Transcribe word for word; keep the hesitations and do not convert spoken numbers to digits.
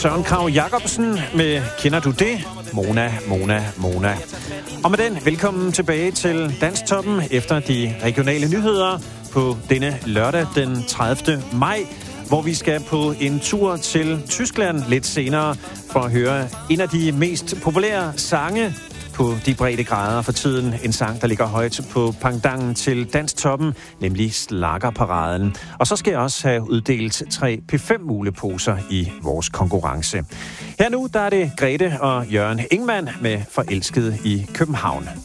Søren Kragh Jacobsen med Kender du det? Mona, Mona, Mona. Og med den, velkommen tilbage til Dansktoppen efter de regionale nyheder på denne lørdag den tredivte maj, hvor vi skal på en tur til Tyskland lidt senere for at høre en af de mest populære sange på de brede grader for tiden. En sang, der ligger højt på pangdangen til Dansktoppen, nemlig Schlagerparaden. Og så skal jeg også have uddelt tre P fem muleposer i vores konkurrence. Her nu, der er det Grete og Jørgen Ingmann med Forelsket i København.